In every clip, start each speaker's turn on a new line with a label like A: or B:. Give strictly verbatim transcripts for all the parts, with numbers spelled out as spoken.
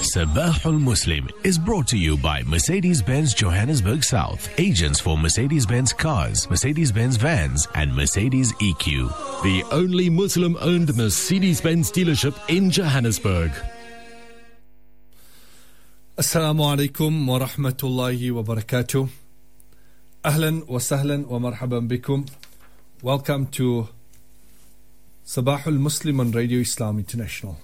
A: Sabahul Muslim is brought to you by Mercedes-Benz Johannesburg South, agents for Mercedes-Benz cars, Mercedes-Benz vans and Mercedes E Q.
B: The only Muslim-owned Mercedes-Benz dealership in Johannesburg.
C: Assalamu alaikum wa rahmatullahi wa barakatuh. Ahlan wa sahlan wa marhaban bikum. Welcome to Sabahul Muslim on Radio Islam International.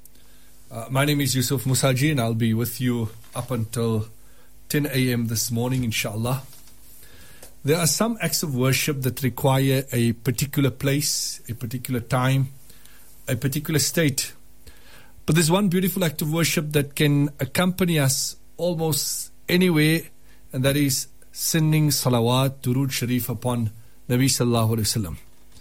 C: Uh, my name is Yusuf Musaji and I'll be with you up until ten a.m. this morning, inshallah. There are some acts of worship that require a particular place, a particular time, a particular state. But there's one beautiful act of worship that can accompany us almost anywhere, and that is sending salawat, durood sharif upon Nabi sallallahu alaihi wasallam.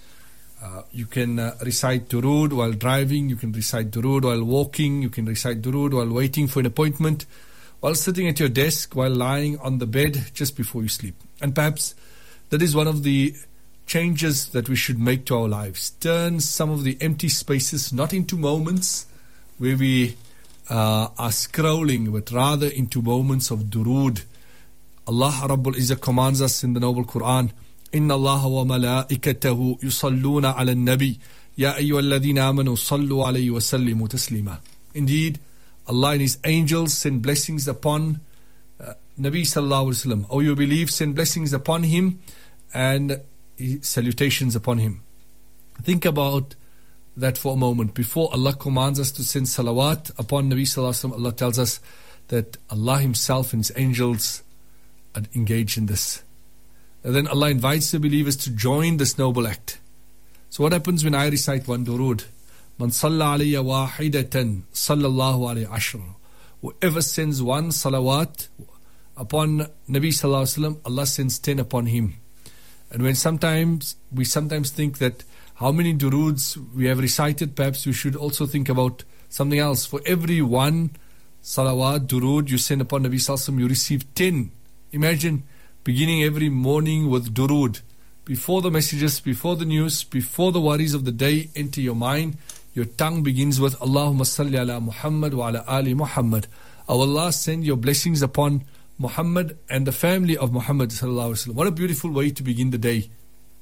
C: Uh, you can uh, recite durood while driving, you can recite durood while walking, you can recite durood while waiting for an appointment, while sitting at your desk, while lying on the bed just before you sleep. And perhaps that is one of the changes that we should make to our lives. Turn some of the empty spaces not into moments where we uh, are scrolling, but rather into moments of durood. Allah Rabbul Izzah commands us in the Noble Quran, Inna Allah wa malaikatahu yusalluna ala nabi ya ayyuhalladhina amanu sallu alayhi wa sallimu taslima. Indeed, Allah and His angels send blessings upon uh, Nabi sallallahu alaihi wasallam. O you believe, send blessings upon him and salutations upon him. Think about that for a moment. Before Allah commands us to send salawat upon Nabi sallallahu alaihi wasallam, Allah tells us that Allah Himself and His angels are engaged in this. And then Allah invites the believers to join this noble act. So what happens when I recite one durood? Man salla alayya wahidatan sallallahu alayhi ashra. Whoever sends one salawat upon Nabi sallallahu alaihi wasallam, Allah sends ten upon him. And when sometimes we sometimes think that how many duroods we have recited, perhaps we should also think about something else. For every one salawat, durood you send upon Nabi sallallahu alaihi wasallam, you receive ten. Imagine beginning every morning with durood. Before the messages, before the news, before the worries of the day enter your mind, your tongue begins with Allahumma salli ala Muhammad wa ala ali Muhammad. O Allah, send your blessings upon Muhammad and the family of Muhammad sallallahu alaihi wasallam. What a beautiful way to begin the day.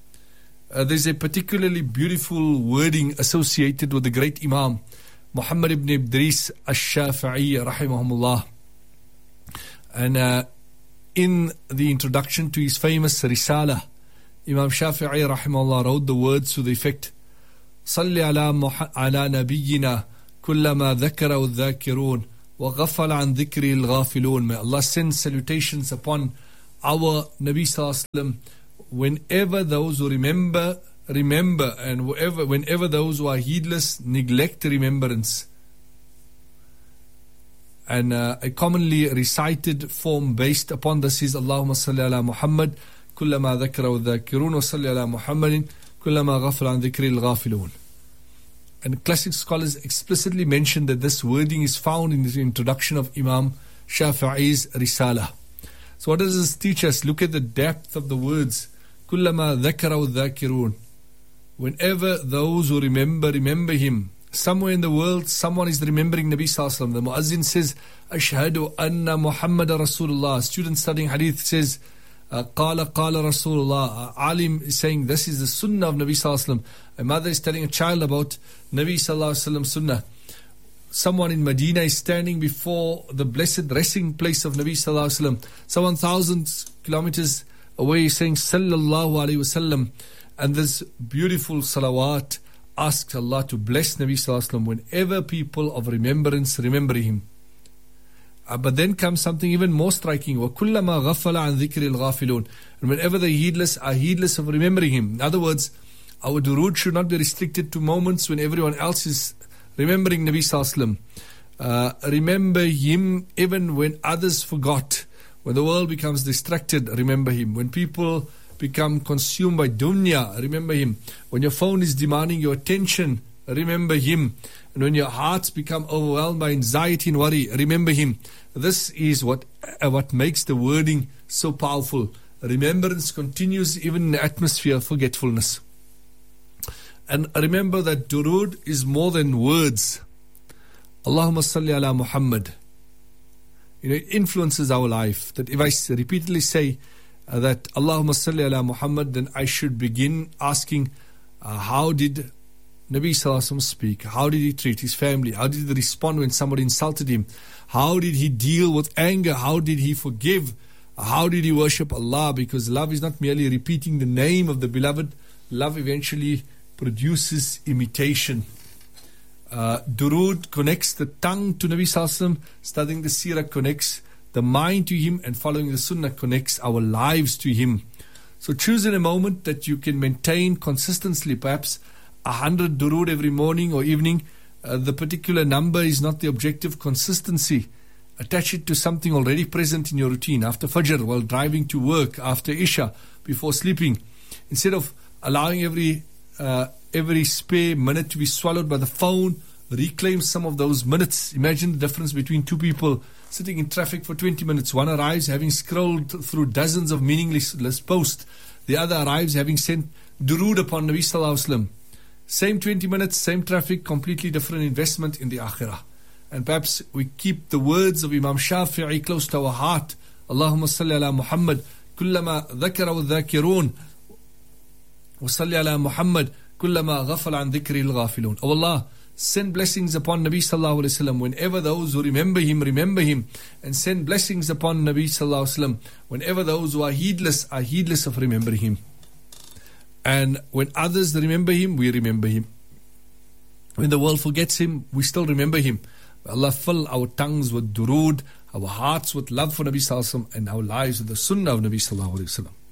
C: Uh, there's a particularly beautiful wording associated with the great Imam Muhammad ibn Idris al-Shafi'i rahimahumullah. And uh, in the introduction to his famous Risala, Imam Shafi'i rahimahullah wrote the words to the effect, Salli ala, ala nabiyyina kullama dhakara al-dhakirun wa ghafala an dhikri al-ghafilun. May Allah send salutations upon our Nabi sallallahu alaihi wasallam whenever those who remember, remember, and whoever, whenever those who are heedless, neglect remembrance. And uh, a commonly recited form based upon this is Allahumma salli ala Muhammad kullama dhakara wa dhakirun wa salli ala Muhammadin kullama ghafala an dhikri al-ghafilun. And classic scholars explicitly mention that this wording is found in the introduction of Imam Shafi'i's Risala. So what does this teach us? Look at the depth of the words. Kullama dhakara wa dhakirun. Whenever those who remember, remember him. Somewhere in the world, someone is remembering Nabi sallallahu alaihi wasallam. The muazzin says, Ashhadu anna Muhammad Rasulullah. Student studying hadith says, Qala qala Rasulullah. Alim is saying, this is the sunnah of Nabi sallallahu alaihi wasallam. A mother is telling a child about Nabi sallallahu alaihi wasallam sunnah. Someone in Medina is standing before the blessed resting place of Nabi sallallahu alaihi wasallam. Someone thousands kilometers away is saying, Sallallahu alaihi wasallam. And this beautiful salawat asks Allah to bless Nabi sallallahu alaihi wasallam whenever people of remembrance remember him. Uh, but then comes something even more striking. وَكُلَّمَا غَفَّلَ عَنْ ذِكْرِ الْغَافِلُونَ. And whenever the heedless are heedless of remembering him. In other words, our durood should not be restricted to moments when everyone else is remembering Nabi sallallahu alaihi wasallam. Uh, remember him even when others forgot. When the world becomes distracted, remember him. When people become consumed by dunya, remember him. When your phone is demanding your attention, remember him. And when your hearts become overwhelmed by anxiety and worry, remember him. This is what uh, what makes the wording so powerful. Remembrance continues even in the atmosphere of forgetfulness. And remember that durood is more than words. Allahumma salli ala Muhammad. you know, it influences our life. That if I repeatedly say uh, that Allahumma salli ala Muhammad, then I should begin asking, uh, how did Nabi Sallallahu Alaihi Wasallam speak? How did he treat his family? How did he respond when somebody insulted him? How did he deal with anger? How did he forgive? How did he worship Allah? Because love is not merely repeating the name of the beloved. Love eventually produces imitation. Uh, Durood connects the tongue to Nabi Sallallahu Alaihi Wasallam. Studying the Seerah connects the mind to him, and following the Sunnah connects our lives to him. So choose in a moment that you can maintain consistently, perhaps a hundred durood every morning or evening. Uh, the particular number is not the objective. Consistency. Attach it to something already present in your routine. After Fajr, while driving to work, after Isha, before sleeping. Instead of allowing every uh, every spare minute to be swallowed by the phone, reclaim some of those minutes. Imagine the difference between two people sitting in traffic for twenty minutes. One arrives having scrolled through dozens of meaningless posts. The other arrives having sent durood upon Nabi Sallallahu Alaihi Wasallam. Same twenty minutes, same traffic, completely different investment in the akhirah. And perhaps we keep the words of Imam Shafi'i close to our heart. Allahumma salli ala Muhammad, kullama dhakara wa dhakirun, wa salli ala Muhammad, kullama ghafala an dhikri al-ghafilun. Oh Allah, send blessings upon Nabi Sallallahu Alaihi Wasallam whenever those who remember him, remember him. And send blessings upon Nabi Sallallahu Alaihi Wasallam whenever those who are heedless, are heedless of remembering him. And when others remember him, we remember him. When the world forgets him, we still remember him. Allah fill our tongues with durood, our hearts with love for Nabi Sallallahu Alaihi Wasallam, and our lives with the Sunnah of Nabi Sallallahu Alaihi Wasallam.